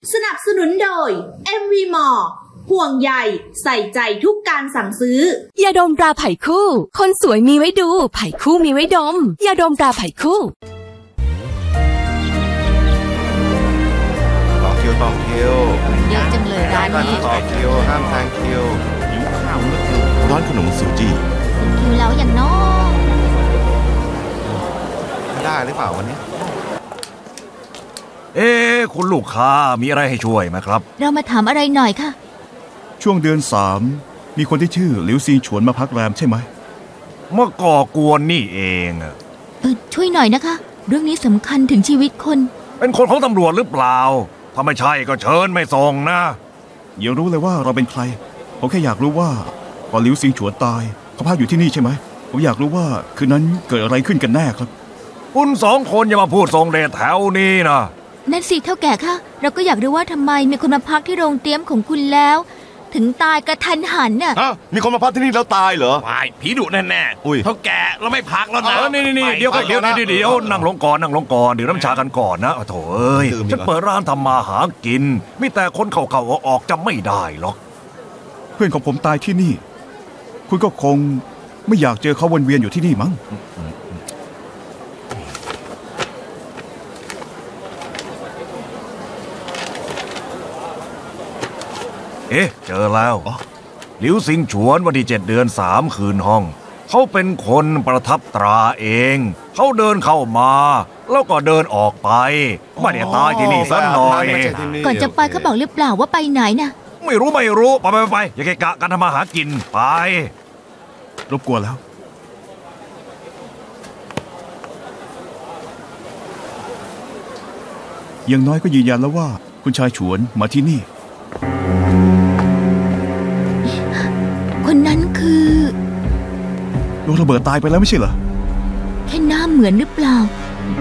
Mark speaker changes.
Speaker 1: สนับสนุนโดย MV Mall ห่วงใยใส่ใจทุกการสั่งซื้อยาดมตราไผ่คู่คนสวยมีไว้ดูไผ่คู่มีไว้ดมยาดมตราไผ่คู่
Speaker 2: ต่อคิว
Speaker 3: เยอะจังเลยร้านนี้
Speaker 2: ต่อคิวห้ามแซงคิวหิวข้าวเหลือเกินร้านขนมซูจี้
Speaker 3: คิวแล้วอย่างน้อ
Speaker 2: ได้หรือเปล่าวันนี้
Speaker 4: คุณลูกค้ามีอะไรให้ช่วยไหมครับ
Speaker 3: เรามาถามอะไรหน่อยค่ะ
Speaker 5: ช่วงเดือน3มีคนที่ชื่อหลิวซีฉวนมาพักแรมใช่ไหม
Speaker 4: มาก่อกวนนี่เอง
Speaker 3: ช่วยหน่อยนะคะเรื่องนี้สำคัญถึงชีวิตคน
Speaker 4: เป็นคนของตำรวจหรือเปล่าถ้าไม่ใช่ก็เชิญไม่ส่งนะ
Speaker 5: อย่ารู้เลยว่าเราเป็นใครผมแค่อยากรู้ว่าก่อนหลิวซีฉวนตายเขาพักอยู่ที่นี่ใช่ไหมผมอยากรู้ว่าคืนนั้นเกิดอะไรขึ้นกันแน่ครับ
Speaker 4: คุณ2 คนอย่ามาพูดทรงเดชแถวนี้นะ
Speaker 3: นั่นสิเท่าแก่ค่ะเราก็อยากรู้ว่าทำไมมีคนมาพักที่โรงเตรียมของคุณแล้วถึงตายกระทันหันน่ะ
Speaker 2: มีคนมาพักที่นี่แล้วตายเหรอ
Speaker 6: ไม่ผีดุแน่ๆเท่าแก่เราไม่พักแล้วนะ
Speaker 4: นี่เดี๋ยวนั่งลงก่อนดื่มน้ำชากันก่อนนะโถ่เอ้ยฉันเปิดร้านทำมาหากินมีแต่คนเข้าๆออกจะไม่ได้หรอก
Speaker 5: เพื่อนของผมตายที่นี่คุณก็คงไม่อยากเจอเขาวนเวียนอยู่ที่นี่มั้ง
Speaker 4: เจอแล้วหลิวซิงฉวนวันที่7 เดือน 3คืนห้องเขาเป็นคนประทับตราเองเขาเดินเข้ามาแล้วก็เดินออกไปไม่ได้ตายที่นี่สักหน่อย
Speaker 3: ก่อนจะไปเขาบอกหรือเปล่าว่าไปไหนนะ
Speaker 4: ไม่รู้ไปอย่าเกะกะการทำมาหากินไป
Speaker 5: รบกวนแล้วอย่างน้อยก็ยืนยันแล้วว่าคุณชายฉวนมาที่นี่
Speaker 3: คนนั้นคือ
Speaker 5: โดนระเบิดตายไปแล้วไม่ใช่เหรอ
Speaker 3: แค่หน้าเหมือนหรือเปล่า